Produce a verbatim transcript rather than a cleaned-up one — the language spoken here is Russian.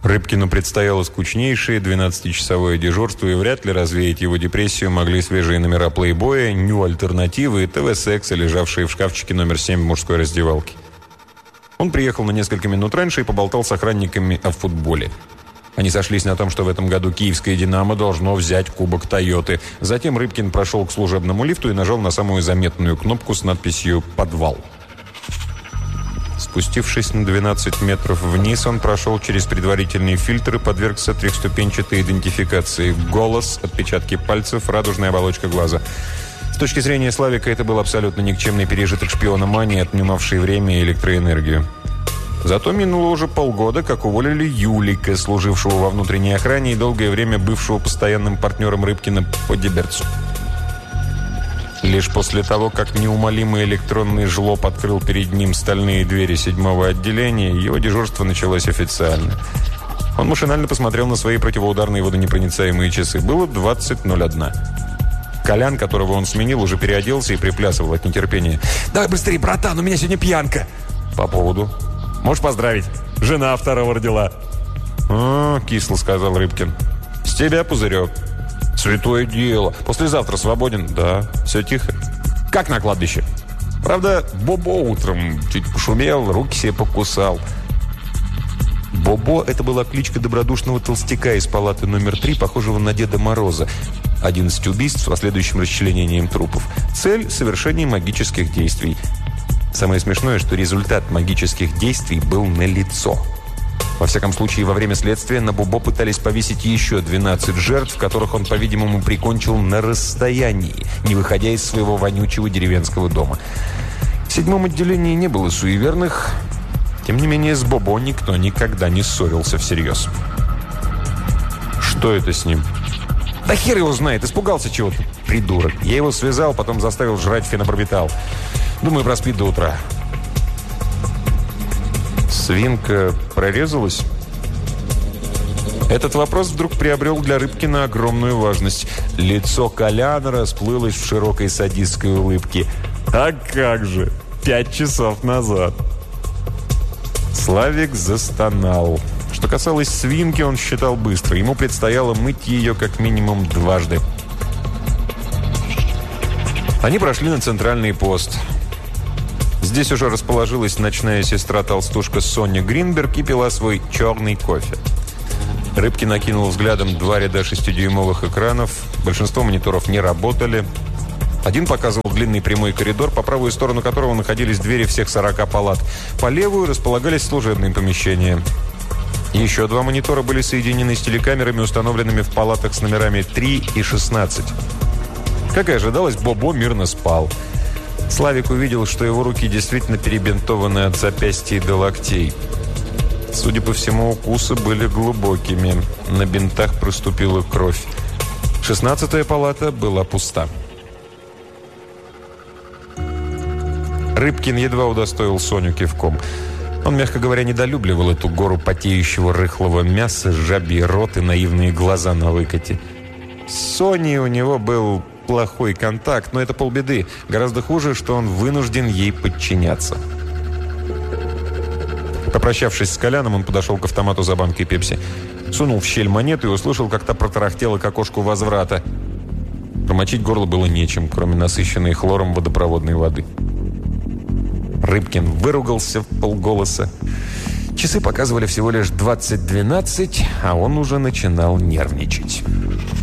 Рыбкину предстояло скучнейшее двенадцатичасовое дежурство, и вряд ли развеять его депрессию могли свежие номера «Плейбоя», «Нью Альтернативы» и «ТВ Секса», лежавшие в шкафчике номер семь в мужской раздевалке. Он приехал на несколько минут раньше и поболтал с охранниками о футболе. Они сошлись на том, что в этом году киевское «Динамо» должно взять кубок «Тойоты». Затем Рыбкин прошел к служебному лифту и нажал на самую заметную кнопку с надписью «Подвал». Спустившись на двенадцать метров вниз, он прошел через предварительные фильтры, подвергся трехступенчатой идентификации. Голос, отпечатки пальцев, радужная оболочка глаза. С точки зрения Славика, это был абсолютно никчемный пережиток шпиономании, отнимавший время и электроэнергию. Зато минуло уже полгода, как уволили Юлика, служившего во внутренней охране и долгое время бывшего постоянным партнером Рыбкина по Деберцу. Лишь после того, как неумолимый электронный жлоб открыл перед ним стальные двери седьмого отделения, его дежурство началось официально. Он машинально посмотрел на свои противоударные водонепроницаемые часы. Было двадцать ноль один. Колян, которого он сменил, уже переоделся и приплясывал от нетерпения. «Давай быстрее, братан, у меня сегодня пьянка!» «По поводу?» «Можешь поздравить, жена второго родила». «А, — кисло сказал Рыбкин. — С тебя пузырек». «Святое дело. Послезавтра свободен?» «Да. Все тихо». «Как на кладбище?» «Правда, Бобо утром чуть пошумел, руки себе покусал». Бобо – это была кличка добродушного толстяка из палаты номер три, похожего на Деда Мороза. одиннадцать убийств с последующим расчленением трупов. Цель – совершение магических действий. Самое смешное, что результат магических действий был налицо. Во всяком случае, во время следствия на Бобо пытались повесить еще двенадцать жертв, которых он, по-видимому, прикончил на расстоянии, не выходя из своего вонючего деревенского дома. В седьмом отделении не было суеверных. Тем не менее, с Бобо никто никогда не ссорился всерьез. Что это с ним? Да хер его знает, испугался чего-то. Придурок. Я его связал, потом заставил жрать фенобарбитал. Думаю, проспит до утра. Свинка прорезалась? Этот вопрос вдруг приобрел для Рыбкина огромную важность. Лицо Коляна расплылось в широкой садистской улыбке. «А как же! Пять часов назад!» Славик застонал. Что касалось свинки, он считал быстро. Ему предстояло мыть ее как минимум дважды. Они прошли на центральный пост. Здесь уже расположилась ночная сестра-толстушка Соня Гринберг и пила свой черный кофе. Рыбкин накинул взглядом два ряда шестидюймовых экранов. Большинство мониторов не работали. Один показывал длинный прямой коридор, по правую сторону которого находились двери всех сорока палат. По левую располагались служебные помещения. Еще два монитора были соединены с телекамерами, установленными в палатах с номерами три и шестнадцать. Как и ожидалось, Бобо мирно спал. Славик увидел, что его руки действительно перебинтованы от запястья до локтей. Судя по всему, укусы были глубокими. На бинтах проступила кровь. Шестнадцатая палата была пуста. Рыбкин едва удостоил Соню кивком. Он, мягко говоря, недолюбливал эту гору потеющего рыхлого мяса, жабий рот и наивные глаза на выкате. С Соней у него был плохой контакт, но это полбеды. Гораздо хуже, что он вынужден ей подчиняться. Попрощавшись с Коляном, он подошел к автомату за банкой пепси. Сунул в щель монету и услышал, как та протарахтела к окошку возврата. Промочить горло было нечем, кроме насыщенной хлором водопроводной воды. Рыбкин выругался в полголоса. Часы показывали всего лишь двадцать двенадцать, а он уже начинал нервничать.